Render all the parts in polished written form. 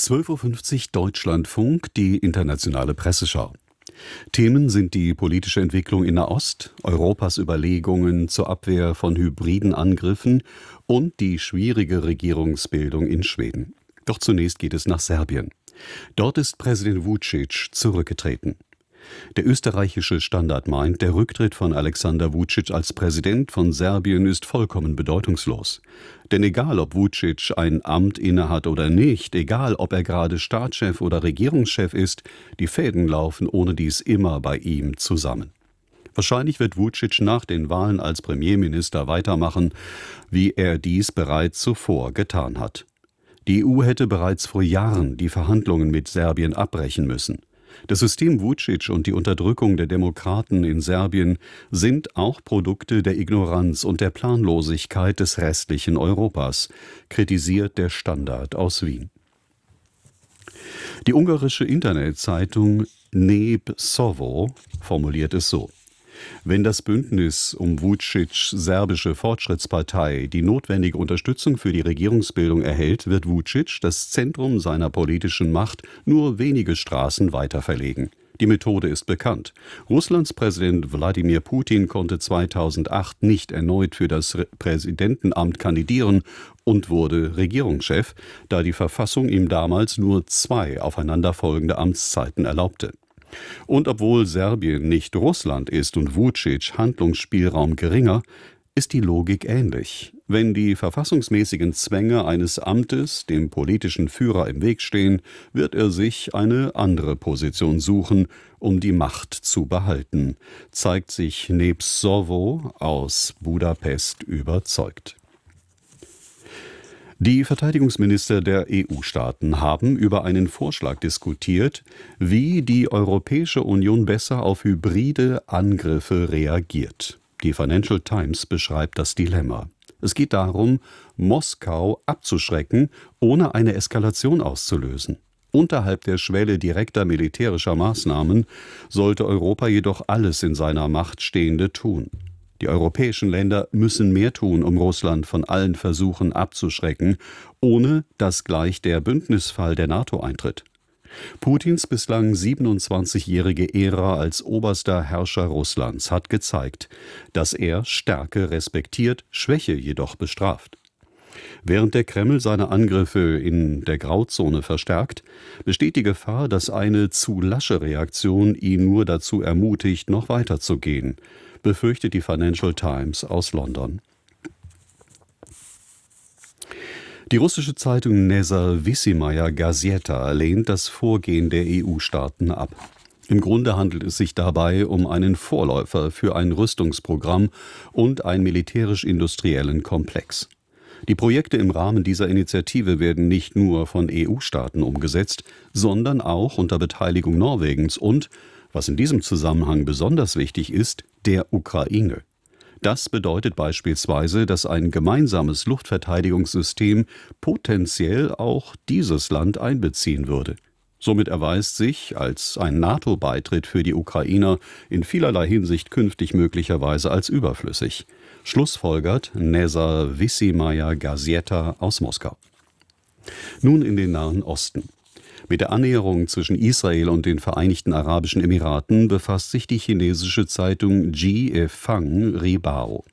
12:50 Uhr Deutschlandfunk, die internationale Presseschau. Themen sind die politische Entwicklung in Nahost, Europas Überlegungen zur Abwehr von hybriden Angriffen und die schwierige Regierungsbildung in Schweden. Doch zunächst geht es nach Serbien. Dort ist Präsident Vučić zurückgetreten. Der österreichische Standard meint, der Rücktritt von Alexander Vučić als Präsident von Serbien ist vollkommen bedeutungslos. Denn egal, ob Vučić ein Amt innehat oder nicht, egal, ob er gerade Staatschef oder Regierungschef ist, die Fäden laufen ohne dies immer bei ihm zusammen. Wahrscheinlich wird Vučić nach den Wahlen als Premierminister weitermachen, wie er dies bereits zuvor getan hat. Die EU hätte bereits vor Jahren die Verhandlungen mit Serbien abbrechen müssen. Das System Vučić und die Unterdrückung der Demokraten in Serbien sind auch Produkte der Ignoranz und der Planlosigkeit des restlichen Europas, kritisiert der Standard aus Wien. Die ungarische Internetzeitung Népszava formuliert es so: Wenn das Bündnis um Vučić Serbische Fortschrittspartei die notwendige Unterstützung für die Regierungsbildung erhält, wird Vučić das Zentrum seiner politischen Macht nur wenige Straßen weiter verlegen. Die Methode ist bekannt. Russlands Präsident Wladimir Putin konnte 2008 nicht erneut für das Präsidentenamt kandidieren und wurde Regierungschef, da die Verfassung ihm damals nur 2 aufeinanderfolgende Amtszeiten erlaubte. Und obwohl Serbien nicht Russland ist und Vučić Handlungsspielraum geringer, ist die Logik ähnlich. Wenn die verfassungsmäßigen Zwänge eines Amtes dem politischen Führer im Weg stehen, wird er sich eine andere Position suchen, um die Macht zu behalten, zeigt sich Népszava aus Budapest überzeugt. Die Verteidigungsminister der EU-Staaten haben über einen Vorschlag diskutiert, wie die Europäische Union besser auf hybride Angriffe reagiert. Die Financial Times beschreibt das Dilemma. Es geht darum, Moskau abzuschrecken, ohne eine Eskalation auszulösen. Unterhalb der Schwelle direkter militärischer Maßnahmen sollte Europa jedoch alles in seiner Macht Stehende tun. Die europäischen Länder müssen mehr tun, um Russland von allen Versuchen abzuschrecken, ohne dass gleich der Bündnisfall der NATO eintritt. Putins bislang 27-jährige Ära als oberster Herrscher Russlands hat gezeigt, dass er Stärke respektiert, Schwäche jedoch bestraft. Während der Kreml seine Angriffe in der Grauzone verstärkt, besteht die Gefahr, dass eine zu lasche Reaktion ihn nur dazu ermutigt, noch weiterzugehen, befürchtet die Financial Times aus London. Die russische Zeitung Nezawissimaya Gazeta lehnt das Vorgehen der EU-Staaten ab. Im Grunde handelt es sich dabei um einen Vorläufer für ein Rüstungsprogramm und einen militärisch-industriellen Komplex. Die Projekte im Rahmen dieser Initiative werden nicht nur von EU-Staaten umgesetzt, sondern auch unter Beteiligung Norwegens und, was in diesem Zusammenhang besonders wichtig ist, der Ukraine. Das bedeutet beispielsweise, dass ein gemeinsames Luftverteidigungssystem potenziell auch dieses Land einbeziehen würde. Somit erweist sich als ein NATO-Beitritt für die Ukrainer in vielerlei Hinsicht künftig möglicherweise als überflüssig. Schlussfolgert Nezawissimaya Gazeta aus Moskau. Nun in den Nahen Osten. Mit der Annäherung zwischen Israel und den Vereinigten Arabischen Emiraten befasst sich die chinesische Zeitung Ji-e-Fang Ribao.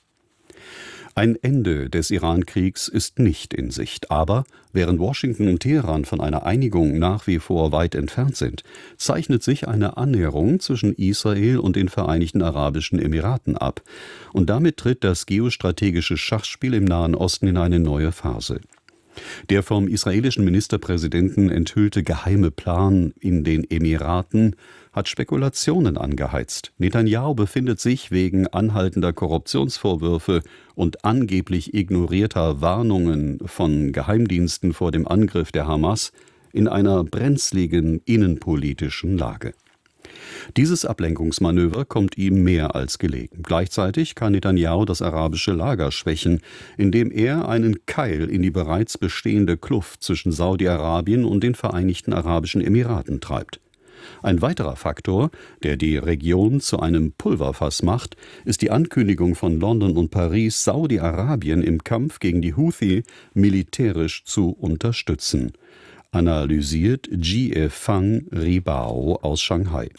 Ein Ende des Iran-Kriegs ist nicht in Sicht, aber während Washington und Teheran von einer Einigung nach wie vor weit entfernt sind, zeichnet sich eine Annäherung zwischen Israel und den Vereinigten Arabischen Emiraten ab. Und damit tritt das geostrategische Schachspiel im Nahen Osten in eine neue Phase. Der vom israelischen Ministerpräsidenten enthüllte geheime Plan in den Emiraten hat Spekulationen angeheizt. Netanjahu befindet sich wegen anhaltender Korruptionsvorwürfe und angeblich ignorierter Warnungen von Geheimdiensten vor dem Angriff der Hamas in einer brenzligen innenpolitischen Lage. Dieses Ablenkungsmanöver kommt ihm mehr als gelegen. Gleichzeitig kann Netanjahu das arabische Lager schwächen, indem er einen Keil in die bereits bestehende Kluft zwischen Saudi-Arabien und den Vereinigten Arabischen Emiraten treibt. Ein weiterer Faktor, der die Region zu einem Pulverfass macht, ist die Ankündigung von London und Paris, Saudi-Arabien im Kampf gegen die Houthi militärisch zu unterstützen. analysiert Jie-Fang Ribao aus Shanghai.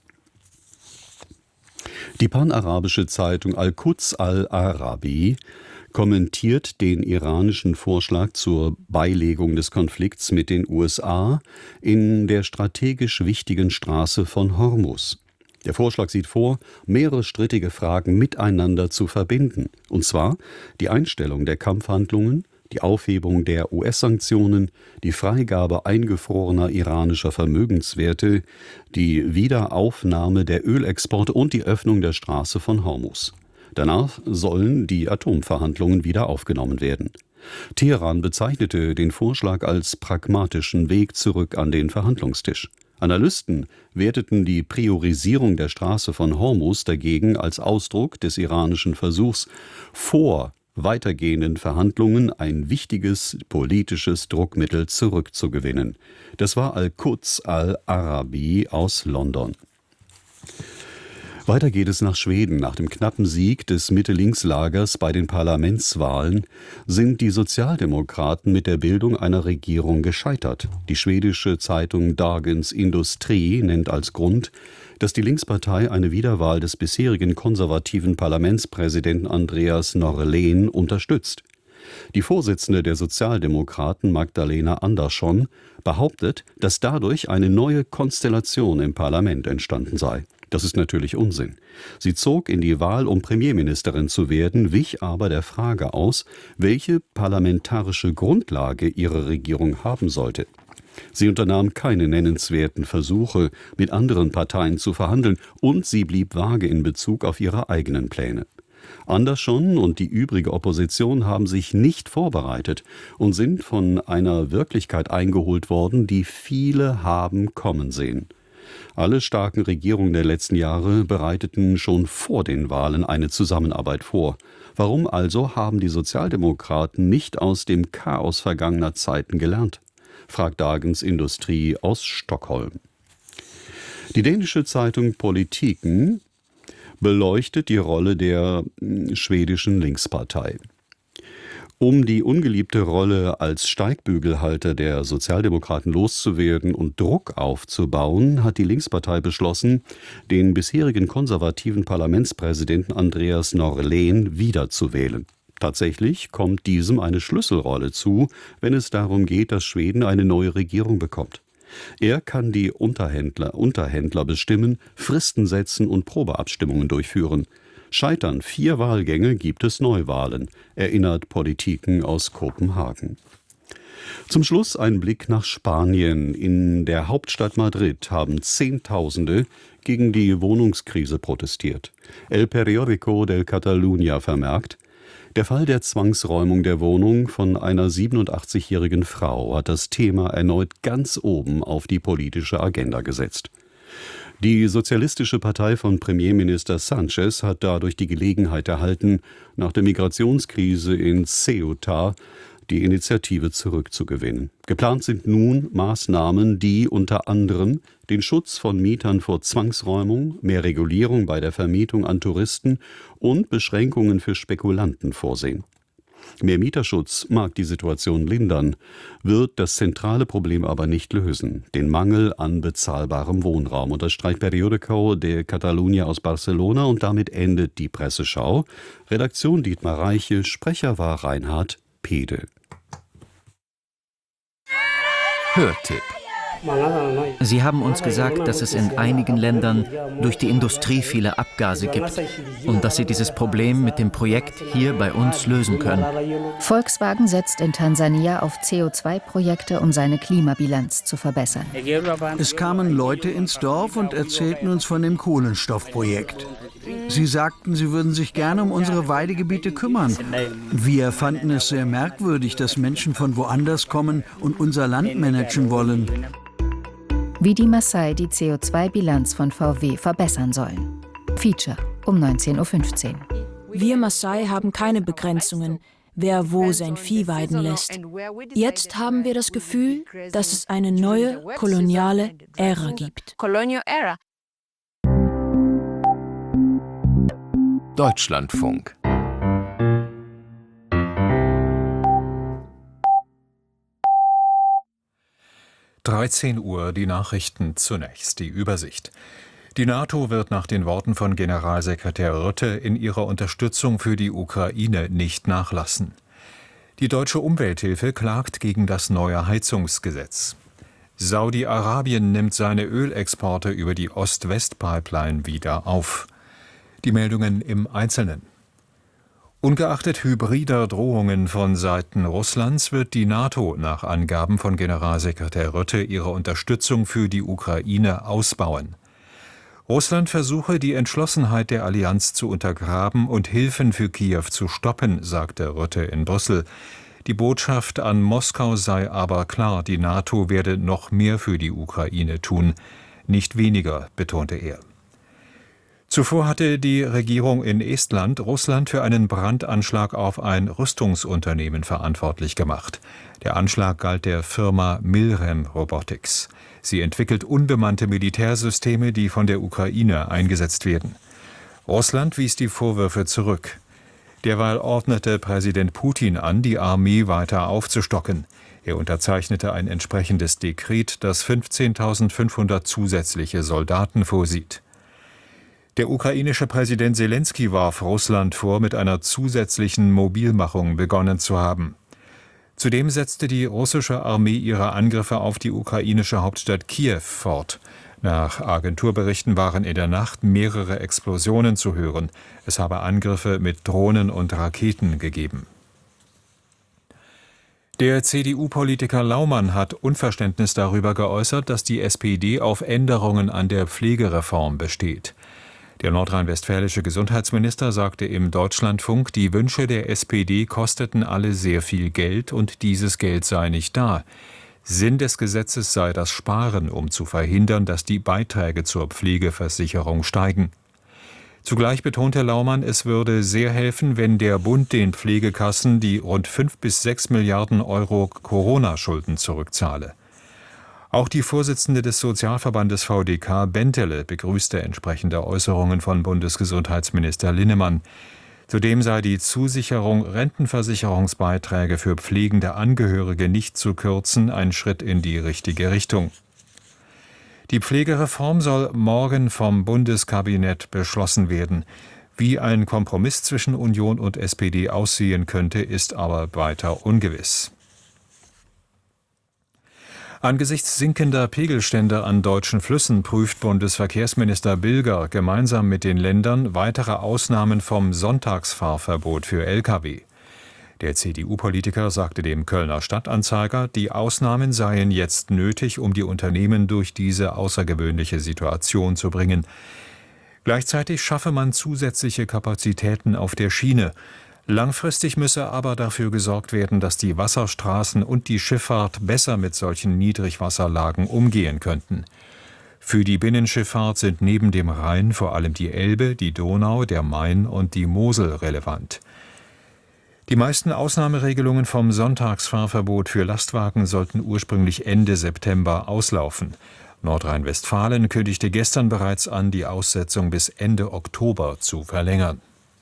Die panarabische Zeitung Al-Quds Al-Arabi kommentiert den iranischen Vorschlag zur Beilegung des Konflikts mit den USA in der strategisch wichtigen Straße von Hormuz. Der Vorschlag sieht vor, mehrere strittige Fragen miteinander zu verbinden, und zwar die Einstellung der Kampfhandlungen, die Aufhebung der US-Sanktionen, die Freigabe eingefrorener iranischer Vermögenswerte, die Wiederaufnahme der Ölexporte und die Öffnung der Straße von Hormuz. Danach sollen die Atomverhandlungen wieder aufgenommen werden. Teheran bezeichnete den Vorschlag als pragmatischen Weg zurück an den Verhandlungstisch. Analysten werteten die Priorisierung der Straße von Hormuz dagegen als Ausdruck des iranischen Versuchs, vor weitergehenden Verhandlungen ein wichtiges politisches Druckmittel zurückzugewinnen. Das war Al-Quds Al-Arabi aus London. Weiter geht es nach Schweden. Nach dem knappen Sieg des Mitte-Links-Lagers bei den Parlamentswahlen sind die Sozialdemokraten mit der Bildung einer Regierung gescheitert. Die schwedische Zeitung Dagens Industri nennt als Grund, dass die Linkspartei eine Wiederwahl des bisherigen konservativen Parlamentspräsidenten Andreas Norlén unterstützt. Die Vorsitzende der Sozialdemokraten Magdalena Andersson behauptet, dass dadurch eine neue Konstellation im Parlament entstanden sei. Das ist natürlich Unsinn. Sie zog in die Wahl, um Premierministerin zu werden, wich aber der Frage aus, welche parlamentarische Grundlage ihre Regierung haben sollte. Sie unternahm keine nennenswerten Versuche, mit anderen Parteien zu verhandeln, und sie blieb vage in Bezug auf ihre eigenen Pläne. Andersson und die übrige Opposition haben sich nicht vorbereitet und sind von einer Wirklichkeit eingeholt worden, die viele haben kommen sehen. Alle starken Regierungen der letzten Jahre bereiteten schon vor den Wahlen eine Zusammenarbeit vor. Warum also haben die Sozialdemokraten nicht aus dem Chaos vergangener Zeiten gelernt? Fragt Dagens Industri aus Stockholm. Die dänische Zeitung Politiken beleuchtet die Rolle der schwedischen Linkspartei. Um die ungeliebte Rolle als Steigbügelhalter der Sozialdemokraten loszuwerden und Druck aufzubauen, hat die Linkspartei beschlossen, den bisherigen konservativen Parlamentspräsidenten Andreas Norlén wiederzuwählen. Tatsächlich kommt diesem eine Schlüsselrolle zu, wenn es darum geht, dass Schweden eine neue Regierung bekommt. Er kann die Unterhändler bestimmen, Fristen setzen und Probeabstimmungen durchführen. Scheitern 4 Wahlgänge, gibt es Neuwahlen, erinnert Politiken aus Kopenhagen. Zum Schluss ein Blick nach Spanien. In der Hauptstadt Madrid haben Zehntausende gegen die Wohnungskrise protestiert. El Periódico de Catalunya vermerkt, der Fall der Zwangsräumung der Wohnung von einer 87-jährigen Frau hat das Thema erneut ganz oben auf die politische Agenda gesetzt. Die Sozialistische Partei von Premierminister Sánchez hat dadurch die Gelegenheit erhalten, nach der Migrationskrise in Ceuta die Initiative zurückzugewinnen. Geplant sind nun Maßnahmen, die unter anderem den Schutz von Mietern vor Zwangsräumung, mehr Regulierung bei der Vermietung an Touristen und Beschränkungen für Spekulanten vorsehen. Mehr Mieterschutz mag die Situation lindern, wird das zentrale Problem aber nicht lösen: den Mangel an bezahlbarem Wohnraum, unterstreicht Periódico de Catalunya aus Barcelona, und damit endet die Presseschau. Redaktion Dietmar Reiche, Sprecher war Reinhard Pede. Hörtipp. Sie haben uns gesagt, dass es in einigen Ländern durch die Industrie viele Abgase gibt und dass Sie dieses Problem mit dem Projekt hier bei uns lösen können. Volkswagen setzt in Tansania auf CO2-Projekte, um seine Klimabilanz zu verbessern. Es kamen Leute ins Dorf und erzählten uns von dem Kohlenstoffprojekt. Sie sagten, sie würden sich gerne um unsere Weidegebiete kümmern. Wir fanden es sehr merkwürdig, dass Menschen von woanders kommen und unser Land managen wollen. Wie die Maasai die CO2-Bilanz von VW verbessern sollen. Feature um 19:15 Uhr. Wir Maasai haben keine Begrenzungen, wer wo sein Vieh weiden lässt. Jetzt haben wir das Gefühl, dass es eine neue koloniale Ära gibt. Deutschlandfunk. 13 Uhr, die Nachrichten zunächst, die Übersicht. Die NATO wird nach den Worten von Generalsekretär Rutte in ihrer Unterstützung für die Ukraine nicht nachlassen. Die Deutsche Umwelthilfe klagt gegen das neue Heizungsgesetz. Saudi-Arabien nimmt seine Ölexporte über die Ost-West-Pipeline wieder auf. Die Meldungen im Einzelnen. Ungeachtet hybrider Drohungen von Seiten Russlands wird die NATO nach Angaben von Generalsekretär Rutte ihre Unterstützung für die Ukraine ausbauen. Russland versuche, die Entschlossenheit der Allianz zu untergraben und Hilfen für Kiew zu stoppen, sagte Rutte in Brüssel. Die Botschaft an Moskau sei aber klar, die NATO werde noch mehr für die Ukraine tun, nicht weniger, betonte er. Zuvor hatte die Regierung in Estland Russland für einen Brandanschlag auf ein Rüstungsunternehmen verantwortlich gemacht. Der Anschlag galt der Firma Milrem Robotics. Sie entwickelt unbemannte Militärsysteme, die von der Ukraine eingesetzt werden. Russland wies die Vorwürfe zurück. Derweil ordnete Präsident Putin an, die Armee weiter aufzustocken. Er unterzeichnete ein entsprechendes Dekret, das 15.500 zusätzliche Soldaten vorsieht. Der ukrainische Präsident Selenskyj warf Russland vor, mit einer zusätzlichen Mobilmachung begonnen zu haben. Zudem setzte die russische Armee ihre Angriffe auf die ukrainische Hauptstadt Kiew fort. Nach Agenturberichten waren in der Nacht mehrere Explosionen zu hören. Es habe Angriffe mit Drohnen und Raketen gegeben. Der CDU-Politiker Laumann hat Unverständnis darüber geäußert, dass die SPD auf Änderungen an der Pflegereform besteht. Der nordrhein-westfälische Gesundheitsminister sagte im Deutschlandfunk, die Wünsche der SPD kosteten alle sehr viel Geld und dieses Geld sei nicht da. Sinn des Gesetzes sei das Sparen, um zu verhindern, dass die Beiträge zur Pflegeversicherung steigen. Zugleich betonte Laumann, es würde sehr helfen, wenn der Bund den Pflegekassen die rund 5 bis 6 Milliarden Euro Corona-Schulden zurückzahle. Auch die Vorsitzende des Sozialverbandes VDK, Bentele, begrüßte entsprechende Äußerungen von Bundesgesundheitsminister Linnemann. Zudem sei die Zusicherung, Rentenversicherungsbeiträge für pflegende Angehörige nicht zu kürzen, ein Schritt in die richtige Richtung. Die Pflegereform soll morgen vom Bundeskabinett beschlossen werden. Wie ein Kompromiss zwischen Union und SPD aussehen könnte, ist aber weiter ungewiss. Angesichts sinkender Pegelstände an deutschen Flüssen prüft Bundesverkehrsminister Bilger gemeinsam mit den Ländern weitere Ausnahmen vom Sonntagsfahrverbot für Lkw. Der CDU-Politiker sagte dem Kölner Stadtanzeiger, die Ausnahmen seien jetzt nötig, um die Unternehmen durch diese außergewöhnliche Situation zu bringen. Gleichzeitig schaffe man zusätzliche Kapazitäten auf der Schiene. Langfristig müsse aber dafür gesorgt werden, dass die Wasserstraßen und die Schifffahrt besser mit solchen Niedrigwasserlagen umgehen könnten. Für die Binnenschifffahrt sind neben dem Rhein vor allem die Elbe, die Donau, der Main und die Mosel relevant. Die meisten Ausnahmeregelungen vom Sonntagsfahrverbot für Lastwagen sollten ursprünglich Ende September auslaufen. Nordrhein-Westfalen kündigte gestern bereits an, die Aussetzung bis Ende Oktober zu verlängern.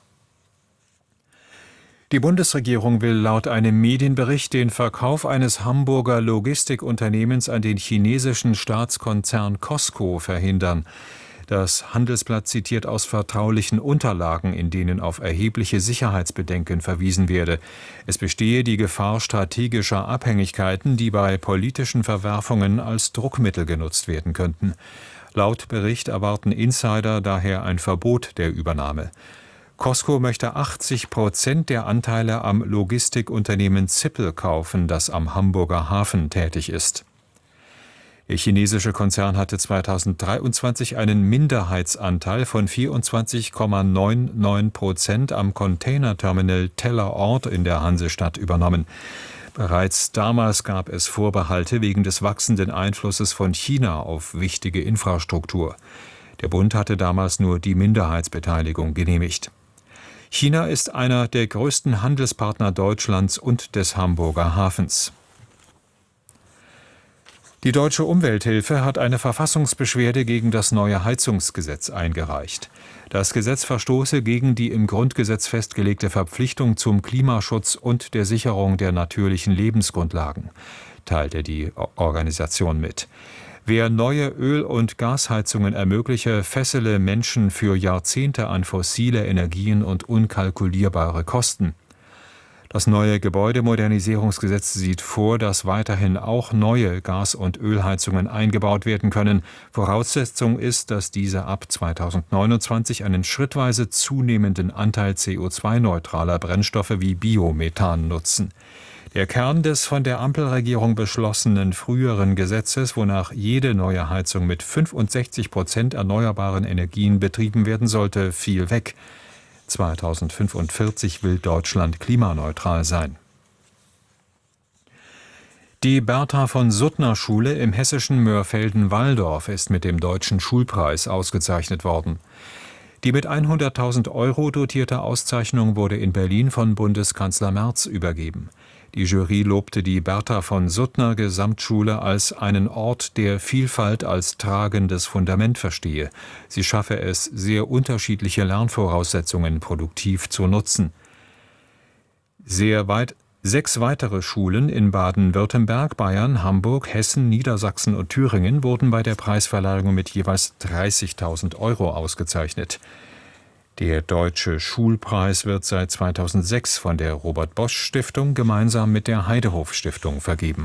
Die Bundesregierung will laut einem Medienbericht den Verkauf eines Hamburger Logistikunternehmens an den chinesischen Staatskonzern Cosco verhindern. Das Handelsblatt zitiert aus vertraulichen Unterlagen, in denen auf erhebliche Sicherheitsbedenken verwiesen werde. Es bestehe die Gefahr strategischer Abhängigkeiten, die bei politischen Verwerfungen als Druckmittel genutzt werden könnten. Laut Bericht erwarten Insider daher ein Verbot der Übernahme. Cosco möchte 80% der Anteile am Logistikunternehmen Zippel kaufen, das am Hamburger Hafen tätig ist. Der chinesische Konzern hatte 2023 einen Minderheitsanteil von 24,99% am Containerterminal Tellerort in der Hansestadt übernommen. Bereits damals gab es Vorbehalte wegen des wachsenden Einflusses von China auf wichtige Infrastruktur. Der Bund hatte damals nur die Minderheitsbeteiligung genehmigt. China ist einer der größten Handelspartner Deutschlands und des Hamburger Hafens. Die Deutsche Umwelthilfe hat eine Verfassungsbeschwerde gegen das neue Heizungsgesetz eingereicht. Das Gesetz verstoße gegen die im Grundgesetz festgelegte Verpflichtung zum Klimaschutz und der Sicherung der natürlichen Lebensgrundlagen, teilte die Organisation mit. Wer neue Öl- und Gasheizungen ermögliche, fessele Menschen für Jahrzehnte an fossile Energien und unkalkulierbare Kosten. Das neue Gebäudemodernisierungsgesetz sieht vor, dass weiterhin auch neue Gas- und Ölheizungen eingebaut werden können. Voraussetzung ist, dass diese ab 2029 einen schrittweise zunehmenden Anteil CO2-neutraler Brennstoffe wie Biomethan nutzen. Der Kern des von der Ampelregierung beschlossenen früheren Gesetzes, wonach jede neue Heizung mit 65% erneuerbaren Energien betrieben werden sollte, fiel weg. 2045 will Deutschland klimaneutral sein. Die Bertha-von-Suttner-Schule im hessischen Mörfelden-Walldorf ist mit dem Deutschen Schulpreis ausgezeichnet worden. Die mit 100.000 € dotierte Auszeichnung wurde in Berlin von Bundeskanzler Merz übergeben. Die Jury lobte die Bertha-von-Suttner-Gesamtschule als einen Ort, der Vielfalt als tragendes Fundament verstehe. Sie schaffe es, sehr unterschiedliche Lernvoraussetzungen produktiv zu nutzen. 6 weitere Schulen in Baden-Württemberg, Bayern, Hamburg, Hessen, Niedersachsen und Thüringen wurden bei der Preisverleihung mit jeweils 30.000 € ausgezeichnet. Der Deutsche Schulpreis wird seit 2006 von der Robert-Bosch-Stiftung gemeinsam mit der Heidehof-Stiftung vergeben.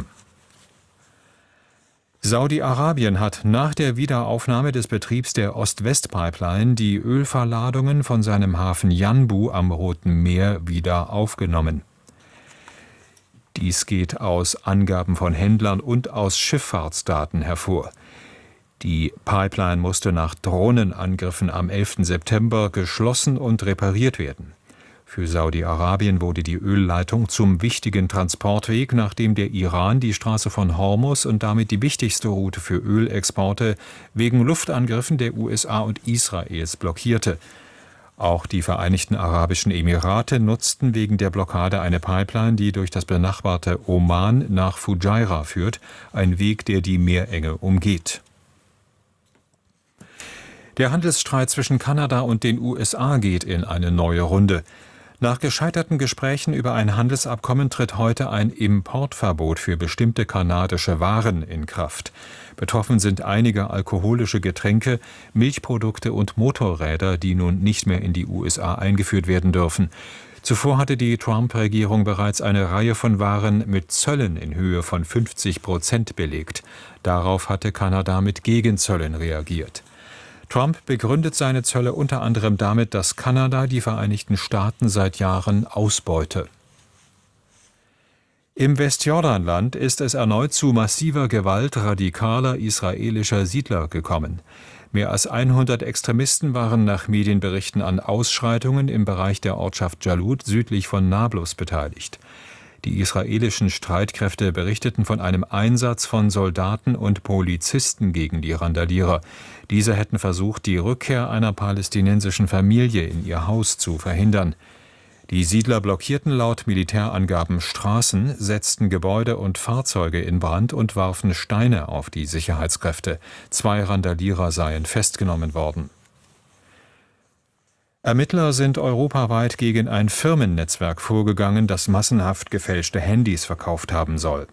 Saudi-Arabien hat nach der Wiederaufnahme des Betriebs der Ost-West-Pipeline die Ölverladungen von seinem Hafen Yanbu am Roten Meer wieder aufgenommen. Dies geht aus Angaben von Händlern und aus Schifffahrtsdaten hervor. Die Pipeline musste nach Drohnenangriffen am 11. September geschlossen und repariert werden. Für Saudi-Arabien wurde die Ölleitung zum wichtigen Transportweg, nachdem der Iran die Straße von Hormuz und damit die wichtigste Route für Ölexporte wegen Luftangriffen der USA und Israels blockierte. Auch die Vereinigten Arabischen Emirate nutzten wegen der Blockade eine Pipeline, die durch das benachbarte Oman nach Fujairah führt, ein Weg, der die Meerenge umgeht. Der Handelsstreit zwischen Kanada und den USA geht in eine neue Runde. Nach gescheiterten Gesprächen über ein Handelsabkommen tritt heute ein Importverbot für bestimmte kanadische Waren in Kraft. Betroffen sind einige alkoholische Getränke, Milchprodukte und Motorräder, die nun nicht mehr in die USA eingeführt werden dürfen. Zuvor hatte die Trump-Regierung bereits eine Reihe von Waren mit Zöllen in Höhe von 50% belegt. Darauf hatte Kanada mit Gegenzöllen reagiert. Trump begründet seine Zölle unter anderem damit, dass Kanada die Vereinigten Staaten seit Jahren ausbeute. Im Westjordanland ist es erneut zu massiver Gewalt radikaler israelischer Siedler gekommen. Mehr als 100 Extremisten waren nach Medienberichten an Ausschreitungen im Bereich der Ortschaft Jalut südlich von Nablus beteiligt. Die israelischen Streitkräfte berichteten von einem Einsatz von Soldaten und Polizisten gegen die Randalierer. Diese hätten versucht, die Rückkehr einer palästinensischen Familie in ihr Haus zu verhindern. Die Siedler blockierten laut Militärangaben Straßen, setzten Gebäude und Fahrzeuge in Brand und warfen Steine auf die Sicherheitskräfte. 2 Randalierer seien festgenommen worden. Ermittler sind europaweit gegen ein Firmennetzwerk vorgegangen, das massenhaft gefälschte Handys verkauft haben soll.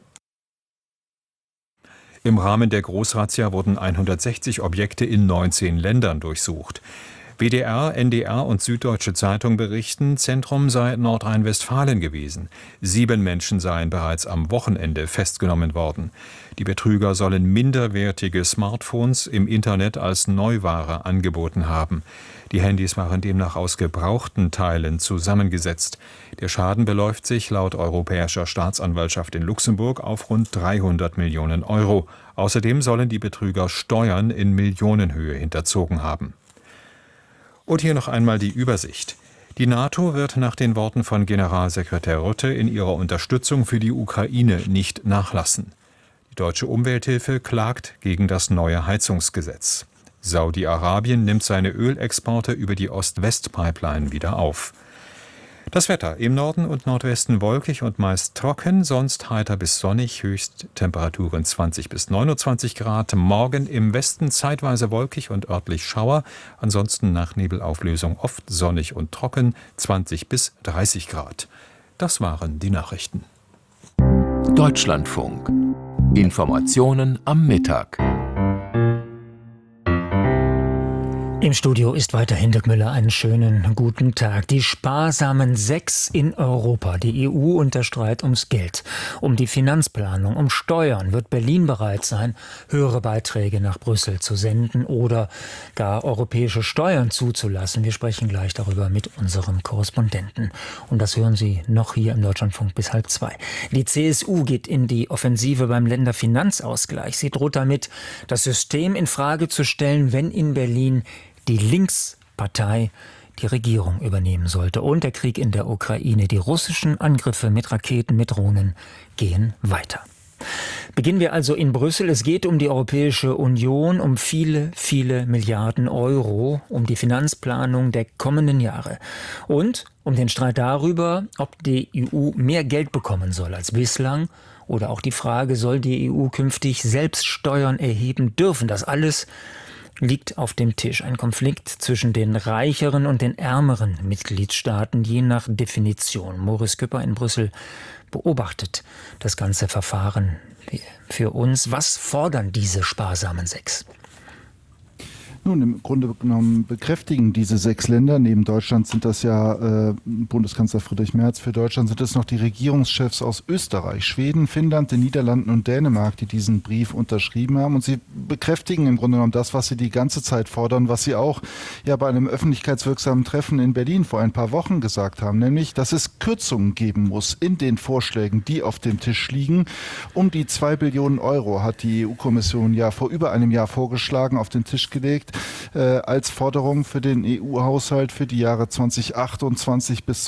Im Rahmen der Großrazzia wurden 160 Objekte in 19 Ländern durchsucht. WDR, NDR und Süddeutsche Zeitung berichten, Zentrum sei Nordrhein-Westfalen gewesen. 7 Menschen seien bereits am Wochenende festgenommen worden. Die Betrüger sollen minderwertige Smartphones im Internet als Neuware angeboten haben. Die Handys waren demnach aus gebrauchten Teilen zusammengesetzt. Der Schaden beläuft sich laut Europäischer Staatsanwaltschaft in Luxemburg auf rund 300 Millionen €. Außerdem sollen die Betrüger Steuern in Millionenhöhe hinterzogen haben. Und hier noch einmal die Übersicht. Die NATO wird nach den Worten von Generalsekretär Rutte in ihrer Unterstützung für die Ukraine nicht nachlassen. Die Deutsche Umwelthilfe klagt gegen das neue Heizungsgesetz. Saudi-Arabien nimmt seine Ölexporte über die Ost-West-Pipeline wieder auf. Das Wetter: im Norden und Nordwesten wolkig und meist trocken, sonst heiter bis sonnig, Höchsttemperaturen 20 bis 29 Grad. Morgen im Westen zeitweise wolkig und örtlich Schauer, ansonsten nach Nebelauflösung oft sonnig und trocken, 20 bis 30 Grad. Das waren die Nachrichten. Deutschlandfunk. Informationen am Mittag. Im Studio ist weiterhin Dirk Müller. Einen schönen guten Tag. Die sparsamen 6 in Europa. Die EU und der Streit ums Geld, um die Finanzplanung, um Steuern. Wird Berlin bereit sein, höhere Beiträge nach Brüssel zu senden oder gar europäische Steuern zuzulassen? Wir sprechen gleich darüber mit unserem Korrespondenten. Und das hören Sie noch hier im Deutschlandfunk bis 13:30. Die CSU geht in die Offensive beim Länderfinanzausgleich. Sie droht damit, das System in Frage zu stellen, wenn in Berlin die Linkspartei die Regierung übernehmen sollte. Und der Krieg in der Ukraine, die russischen Angriffe mit Raketen, mit Drohnen gehen weiter. Beginnen wir also in Brüssel. Es geht um die Europäische Union, um viele, viele Milliarden Euro, um die Finanzplanung der kommenden Jahre und um den Streit darüber, ob die EU mehr Geld bekommen soll als bislang oder auch die Frage, soll die EU künftig selbst Steuern erheben dürfen. Das alles liegt auf dem Tisch. Ein Konflikt zwischen den reicheren und den ärmeren Mitgliedstaaten, je nach Definition. Moritz Küpper in Brüssel beobachtet das ganze Verfahren für uns. Was fordern diese sparsamen 6? Nun, im Grunde genommen bekräftigen diese 6 Länder, neben Deutschland sind das ja Bundeskanzler Friedrich Merz, für Deutschland sind es noch die Regierungschefs aus Österreich, Schweden, Finnland, den Niederlanden und Dänemark, die diesen Brief unterschrieben haben. Und sie bekräftigen im Grunde genommen das, was sie die ganze Zeit fordern, was sie auch ja bei einem öffentlichkeitswirksamen Treffen in Berlin vor ein paar Wochen gesagt haben, nämlich, dass es Kürzungen geben muss in den Vorschlägen, die auf dem Tisch liegen. Um die 2 Billionen Euro hat die EU-Kommission ja vor über einem Jahr vorgeschlagen, auf den Tisch gelegt, als Forderung für den EU-Haushalt für die Jahre 2028 bis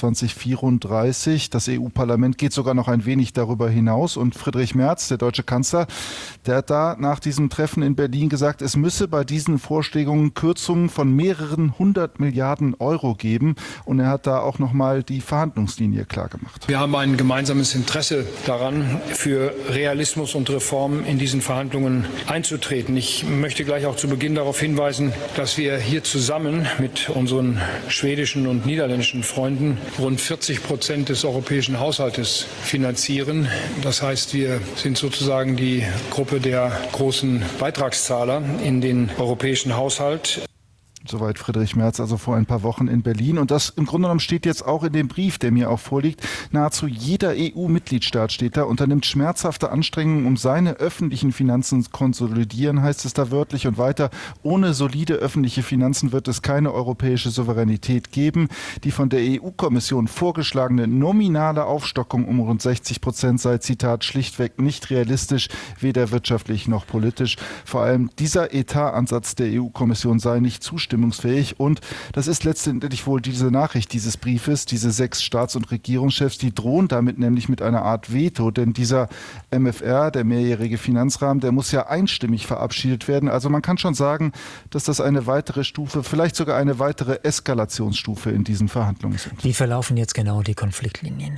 2034. Das EU-Parlament geht sogar noch ein wenig darüber hinaus und Friedrich Merz, der deutsche Kanzler, der hat da nach diesem Treffen in Berlin gesagt, es müsse bei diesen Vorschlägen Kürzungen von mehreren 100 Milliarden Euro geben und er hat da auch nochmal die Verhandlungslinie klargemacht. Wir haben ein gemeinsames Interesse daran, für Realismus und Reformen in diesen Verhandlungen einzutreten. Ich möchte gleich auch zu Beginn darauf hinweisen, dass wir hier zusammen mit unseren schwedischen und niederländischen Freunden rund 40% des europäischen Haushaltes finanzieren. Das heißt, wir sind sozusagen die Gruppe der großen Beitragszahler in den europäischen Haushalt. Soweit Friedrich Merz also vor ein paar Wochen in Berlin. Und das im Grunde genommen steht jetzt auch in dem Brief, der mir auch vorliegt. Nahezu jeder EU-Mitgliedstaat steht da, unternimmt schmerzhafte Anstrengungen, um seine öffentlichen Finanzen zu konsolidieren, heißt es da wörtlich und weiter. Ohne solide öffentliche Finanzen wird es keine europäische Souveränität geben. Die von der EU-Kommission vorgeschlagene nominale Aufstockung um rund 60% sei, Zitat, schlichtweg nicht realistisch, weder wirtschaftlich noch politisch. Vor allem dieser Etatansatz der EU-Kommission sei nicht zustimmungsfähig. Und das ist letztendlich wohl diese Nachricht dieses Briefes, diese 6 Staats- und Regierungschefs, die drohen damit nämlich mit einer Art Veto, denn dieser MFR, der mehrjährige Finanzrahmen, der muss ja einstimmig verabschiedet werden. Also man kann schon sagen, dass das eine weitere Stufe, vielleicht sogar eine weitere Eskalationsstufe in diesen Verhandlungen sind. Wie verlaufen jetzt genau die Konfliktlinien?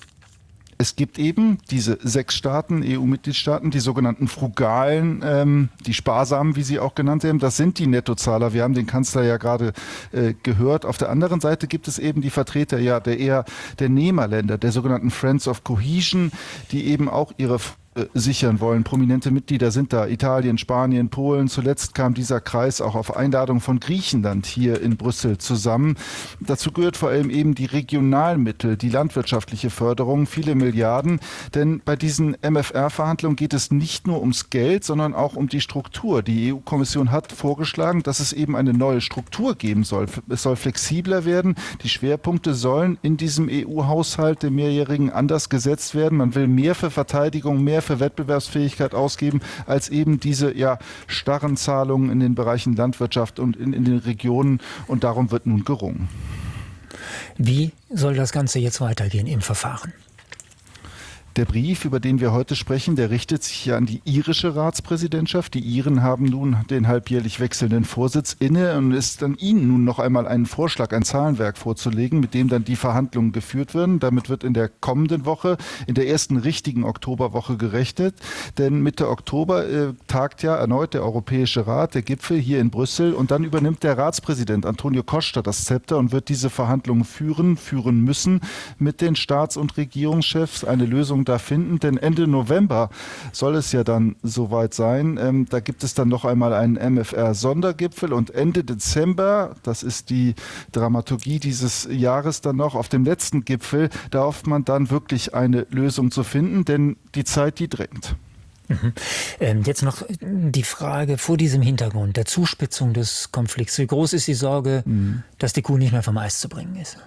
Es gibt eben diese 6 Staaten, EU-Mitgliedstaaten, die sogenannten Frugalen, die Sparsamen, wie sie auch genannt werden. Das sind die Nettozahler. Wir haben den Kanzler ja gerade gehört. Auf der anderen Seite gibt es eben die Vertreter ja der Nehmerländer, der sogenannten Friends of Cohesion, die eben auch ihre sichern wollen. Prominente Mitglieder sind da Italien, Spanien, Polen. Zuletzt kam dieser Kreis auch auf Einladung von Griechenland hier in Brüssel zusammen. Dazu gehört vor allem eben die Regionalmittel, die landwirtschaftliche Förderung, viele Milliarden. Denn bei diesen MFR-Verhandlungen geht es nicht nur ums Geld, sondern auch um die Struktur. Die EU-Kommission hat vorgeschlagen, dass es eben eine neue Struktur geben soll. Es soll flexibler werden. Die Schwerpunkte sollen in diesem EU-Haushalt, dem mehrjährigen, anders gesetzt werden. Man will mehr für Verteidigung, mehr für Wettbewerbsfähigkeit ausgeben, als eben diese starren Zahlungen in den Bereichen Landwirtschaft und in den Regionen. Und darum wird nun gerungen. Wie soll das Ganze jetzt weitergehen im Verfahren? Der Brief, über den wir heute sprechen, der richtet sich ja an die irische Ratspräsidentschaft. Die Iren haben nun den halbjährlich wechselnden Vorsitz inne und es ist an ihnen nun noch einmal einen Vorschlag, ein Zahlenwerk vorzulegen, mit dem dann die Verhandlungen geführt werden. Damit wird in der kommenden Woche, in der ersten richtigen Oktoberwoche gerechnet, denn Mitte Oktober tagt ja erneut der Europäische Rat, der Gipfel hier in Brüssel, und dann übernimmt der Ratspräsident Antonio Costa das Zepter und wird diese Verhandlungen führen müssen mit den Staats- und Regierungschefs, eine Lösung da finden, denn Ende November soll es ja dann soweit sein. Da gibt es dann noch einmal einen MFR-Sondergipfel und Ende Dezember, das ist die Dramaturgie dieses Jahres dann noch, auf dem letzten Gipfel, da hofft man dann wirklich eine Lösung zu finden, denn die Zeit, die drängt. Jetzt noch die Frage vor diesem Hintergrund der Zuspitzung des Konflikts. Wie groß ist die Sorge, dass die Kuh nicht mehr vom Eis zu bringen ist?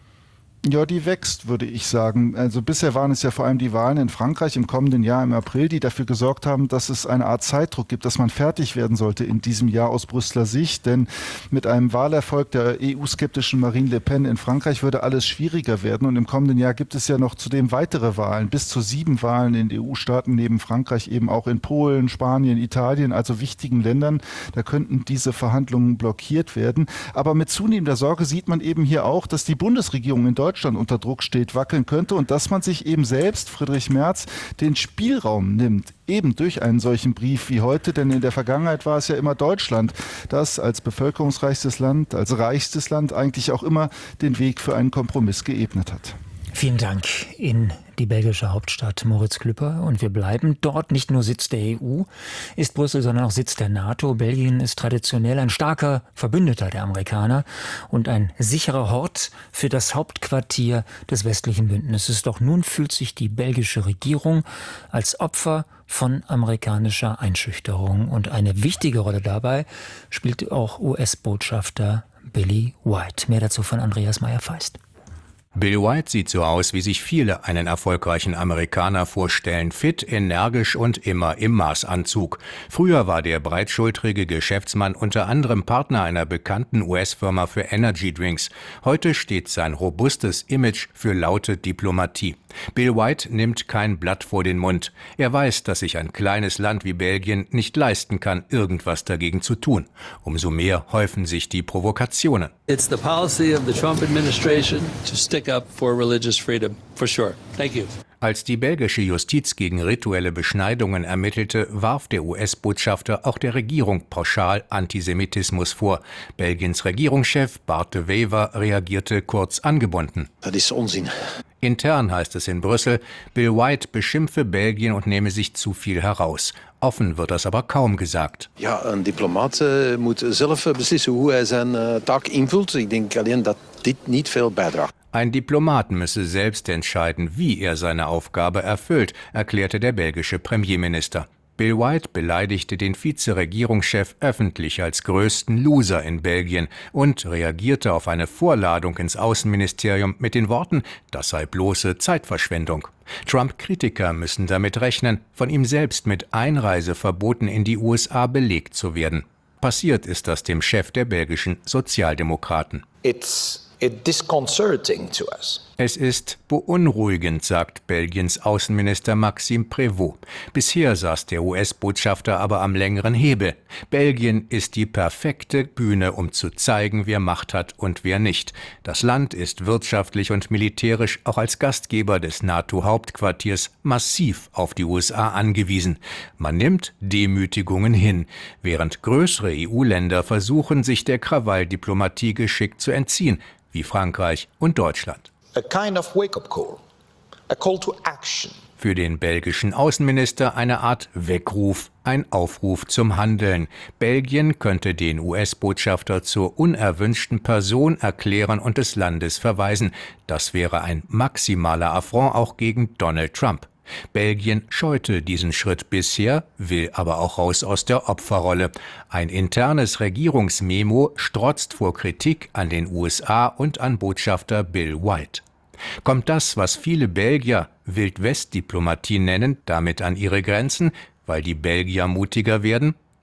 Ja, die wächst, würde ich sagen. Also bisher waren es ja vor allem die Wahlen in Frankreich im kommenden Jahr im April, die dafür gesorgt haben, dass es eine Art Zeitdruck gibt, dass man fertig werden sollte in diesem Jahr aus Brüsseler Sicht. Denn mit einem Wahlerfolg der EU-skeptischen Marine Le Pen in Frankreich würde alles schwieriger werden. Und im kommenden Jahr gibt es ja noch zudem weitere Wahlen, bis zu 7 Wahlen in EU-Staaten neben Frankreich, eben auch in Polen, Spanien, Italien, also wichtigen Ländern. Da könnten diese Verhandlungen blockiert werden. Aber mit zunehmender Sorge sieht man eben hier auch, dass die Bundesregierung in Deutschland unter Druck steht, wackeln könnte und dass man sich eben selbst, Friedrich Merz, den Spielraum nimmt, eben durch einen solchen Brief wie heute, denn in der Vergangenheit war es ja immer Deutschland, das als bevölkerungsreichstes Land, als reichstes Land eigentlich auch immer den Weg für einen Kompromiss geebnet hat. Vielen Dank in die belgische Hauptstadt Moritz Klüpper. Und wir bleiben dort. Nicht nur Sitz der EU ist Brüssel, sondern auch Sitz der NATO. Belgien ist traditionell ein starker Verbündeter der Amerikaner und ein sicherer Hort für das Hauptquartier des westlichen Bündnisses. Doch nun fühlt sich die belgische Regierung als Opfer von amerikanischer Einschüchterung. Und eine wichtige Rolle dabei spielt auch US-Botschafter Billy White. Mehr dazu von Andreas Meyer-Feist. Bill White sieht so aus, wie sich viele einen erfolgreichen Amerikaner vorstellen. Fit, energisch und immer im Maßanzug. Früher war der breitschultrige Geschäftsmann unter anderem Partner einer bekannten US-Firma für Energy Drinks. Heute steht sein robustes Image für laute Diplomatie. Bill White nimmt kein Blatt vor den Mund. Er weiß, dass sich ein kleines Land wie Belgien nicht leisten kann, irgendwas dagegen zu tun. Umso mehr häufen sich die Provokationen. It's the policy of the Trump administration to stick up for religious freedom, for sure. Thank you. Als die belgische Justiz gegen rituelle Beschneidungen ermittelte, warf der US-Botschafter auch der Regierung pauschal Antisemitismus vor. Belgiens Regierungschef Bart de Wever reagierte kurz angebunden. Das ist Unsinn. Intern heißt es in Brüssel, Bill White beschimpfe Belgien und nehme sich zu viel heraus. Offen wird das aber kaum gesagt. Ja, een diplomaat moet zelf beslissen hoe hij zijn taak invult. Ik denk alleen dat dit niet veel bijdraagt. Ein Diplomat müsse selbst entscheiden, wie er seine Aufgabe erfüllt, erklärte der belgische Premierminister. Bill White beleidigte den Vizeregierungschef öffentlich als größten Loser in Belgien und reagierte auf eine Vorladung ins Außenministerium mit den Worten, das sei bloße Zeitverschwendung. Trump-Kritiker müssen damit rechnen, von ihm selbst mit Einreiseverboten in die USA belegt zu werden. Passiert ist das dem Chef der belgischen Sozialdemokraten. It's disconcerting to us. Es ist beunruhigend, sagt Belgiens Außenminister Maxime Prévost. Bisher saß der US-Botschafter aber am längeren Hebel. Belgien ist die perfekte Bühne, um zu zeigen, wer Macht hat und wer nicht. Das Land ist wirtschaftlich und militärisch auch als Gastgeber des NATO-Hauptquartiers massiv auf die USA angewiesen. Man nimmt Demütigungen hin, während größere EU-Länder versuchen, sich der Krawalldiplomatie geschickt zu entziehen, wie Frankreich und Deutschland. A kind of wake-up call, a call to action. Für den belgischen Außenminister eine Art Weckruf, ein Aufruf zum Handeln. Belgien könnte den US-Botschafter zur unerwünschten Person erklären und des Landes verweisen. Das wäre ein maximaler Affront auch gegen Donald Trump. Belgien scheute diesen Schritt bisher, will aber auch raus aus der Opferrolle. Ein internes Regierungsmemo strotzt vor Kritik an den USA und an Botschafter Bill White. Kommt das, was viele Belgier Wild-West-Diplomatie nennen, damit an ihre Grenzen, weil die Belgier mutiger werden?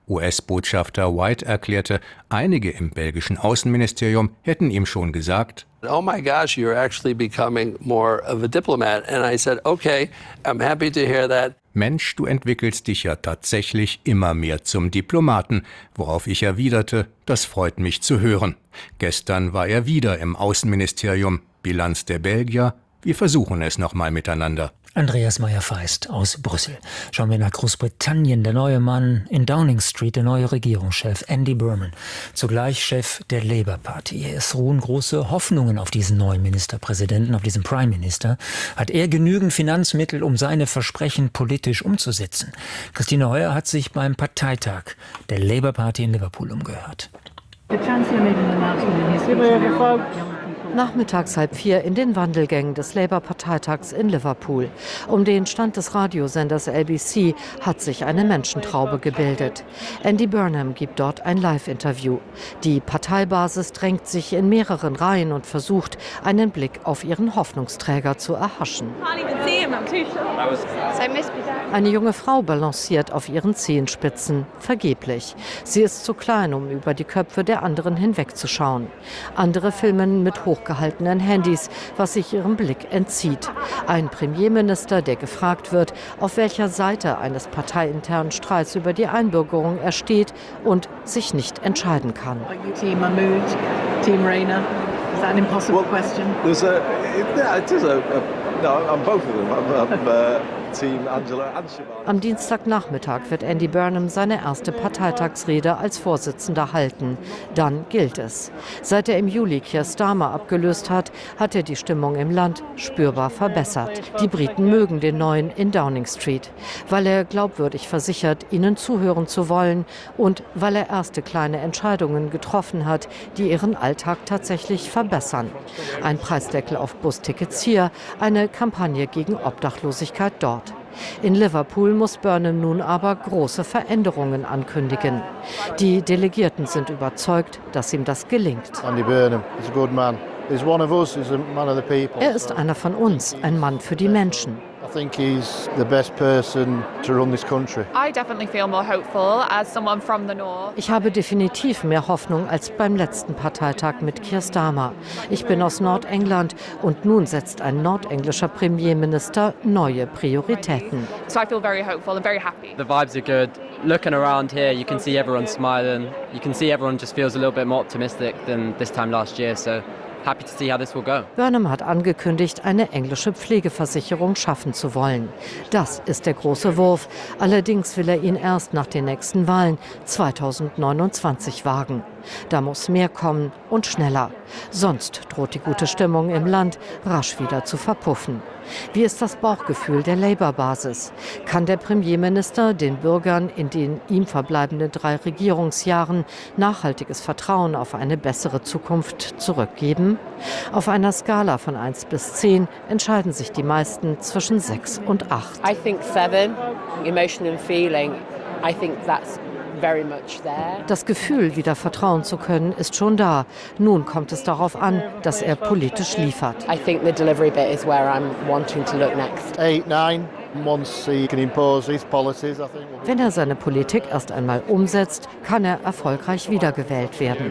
US-Botschafter White erklärte, einige im belgischen Außenministerium hätten ihm schon gesagt: Oh my gosh, you're actually becoming more of a diplomat. And I said, okay, I'm happy to hear that. Mensch, du entwickelst dich ja tatsächlich immer mehr zum Diplomaten, worauf ich erwiderte, das freut mich zu hören. Gestern war er wieder im Außenministerium. Bilanz der Belgier: Wir versuchen es nochmal miteinander. Andreas Meyer-Feist aus Brüssel. Schauen wir nach Großbritannien. Der neue Mann in Downing Street, der neue Regierungschef Andy Burnham, zugleich Chef der Labour Party. Es ruhen große Hoffnungen auf diesen neuen Ministerpräsidenten, auf diesen Prime Minister. Hat er genügend Finanzmittel, um seine Versprechen politisch umzusetzen? Christine Heuer hat sich beim Parteitag der Labour Party in Liverpool umgehört. Nachmittags 3:30 in den Wandelgängen des Labour-Parteitags in Liverpool. Um den Stand des Radiosenders LBC hat sich eine Menschentraube gebildet. Andy Burnham gibt dort ein Live-Interview. Die Parteibasis drängt sich in mehreren Reihen und versucht, einen Blick auf ihren Hoffnungsträger zu erhaschen. Eine junge Frau balanciert auf ihren Zehenspitzen, vergeblich. Sie ist zu klein, um über die Köpfe der anderen hinwegzuschauen. Andere filmen mit hochgehaltenen Handys, was sich ihrem Blick entzieht. Ein Premierminister, der gefragt wird, auf welcher Seite eines parteiinternen Streits über die Einbürgerung er steht und sich nicht entscheiden kann. Team Mahmood, Team Rayner. Is that an impossible question? I'm both of them. Am Dienstagnachmittag wird Andy Burnham seine erste Parteitagsrede als Vorsitzender halten. Dann gilt es. Seit er im Juli Keir Starmer abgelöst hat, hat er die Stimmung im Land spürbar verbessert. Die Briten mögen den Neuen in Downing Street, weil er glaubwürdig versichert, ihnen zuhören zu wollen und weil er erste kleine Entscheidungen getroffen hat, die ihren Alltag tatsächlich verbessern. Ein Preisdeckel auf Bustickets hier, eine Kampagne gegen Obdachlosigkeit dort. In Liverpool muss Burnham nun aber große Veränderungen ankündigen. Die Delegierten sind überzeugt, dass ihm das gelingt. Andy Burnham is a good man. He's one of us, he's a man of the people. Er ist einer von uns, ein Mann für die Menschen. I think he's the best person to run this country. I definitely feel more hopeful as someone from the north. Ich habe definitiv mehr Hoffnung als beim letzten Parteitag mit Keir Starmer. Ich bin aus Nordengland und nun setzt ein nordenglischer Premierminister neue Prioritäten. So I feel very hopeful and very happy. The vibes are good. Looking around here, you can see everyone smiling. You can see everyone just feels a little bit more optimistic than this time last year. So happy to see how this will go. Burnham hat angekündigt, eine englische Pflegeversicherung schaffen zu wollen. Das ist der große Wurf. Allerdings will er ihn erst nach den nächsten Wahlen 2029 wagen. Da muss mehr kommen und schneller. Sonst droht die gute Stimmung im Land rasch wieder zu verpuffen. Wie ist das Bauchgefühl der Labour-Basis? Kann der Premierminister den Bürgern in den ihm verbleibenden 3 Regierungsjahren nachhaltiges Vertrauen auf eine bessere Zukunft zurückgeben? Auf einer Skala von 1 bis 10 entscheiden sich die meisten zwischen 6 und 8. I think 7, emotion and feeling. I think that's very much there. Das Gefühl, wieder vertrauen zu können, ist schon da. Nun kommt es darauf an, dass er politisch liefert. I think the delivery bit is where I'm wanting to look next. 8, 9. Wenn er seine Politik erst einmal umsetzt, kann er erfolgreich wiedergewählt werden.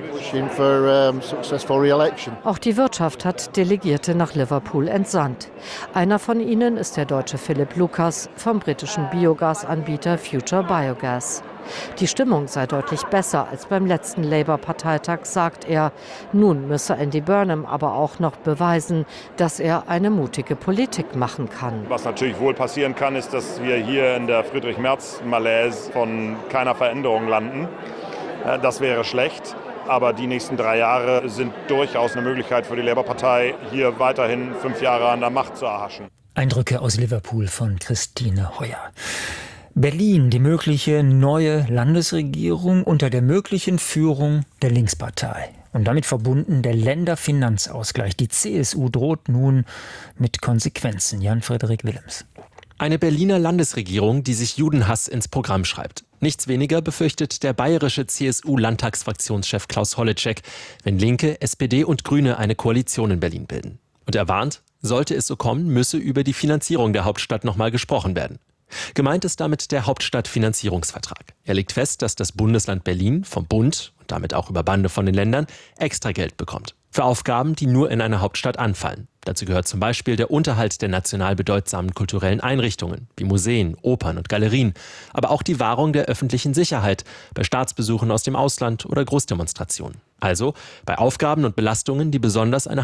Auch die Wirtschaft hat Delegierte nach Liverpool entsandt. Einer von ihnen ist der Deutsche Philipp Lucas vom britischen Biogasanbieter Future Biogas. Die Stimmung sei deutlich besser als beim letzten Labour-Parteitag, sagt er. Nun müsse Andy Burnham aber auch noch beweisen, dass er eine mutige Politik machen kann. Was natürlich wohl passieren kann, ist, dass wir hier in der Friedrich-Merz-Malaise von keiner Veränderung landen. Das wäre schlecht. Aber die nächsten 3 Jahre sind durchaus eine Möglichkeit für die Labour-Partei, hier weiterhin 5 Jahre an der Macht zu erhaschen. Eindrücke aus Liverpool von Christine Heuer. Berlin, die mögliche neue Landesregierung unter der möglichen Führung der Linkspartei. Und damit verbunden der Länderfinanzausgleich. Die CSU droht nun mit Konsequenzen. Jan-Frederik Willems. Eine Berliner Landesregierung, die sich Judenhass ins Programm schreibt. Nichts weniger befürchtet der bayerische CSU-Landtagsfraktionschef Klaus Holleczek, wenn Linke, SPD und Grüne eine Koalition in Berlin bilden. Und er warnt, sollte es so kommen, müsse über die Finanzierung der Hauptstadt nochmal gesprochen werden. Gemeint ist damit der Hauptstadtfinanzierungsvertrag. Er legt fest, dass das Bundesland Berlin vom Bund und damit auch über Bande von den Ländern extra Geld bekommt. Für Aufgaben, die nur in einer Hauptstadt anfallen. Dazu gehört zum Beispiel der Unterhalt der national bedeutsamen kulturellen Einrichtungen, wie Museen, Opern und Galerien, aber auch die Wahrung der öffentlichen Sicherheit bei Staatsbesuchen aus dem Ausland oder Großdemonstrationen. Also bei Aufgaben und Belastungen, die besonders eine